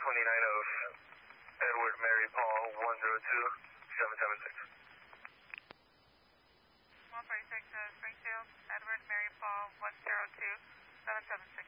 29 of Edward Mary Paul 102 776. 146 Springfield, Edward Mary Paul 102 776.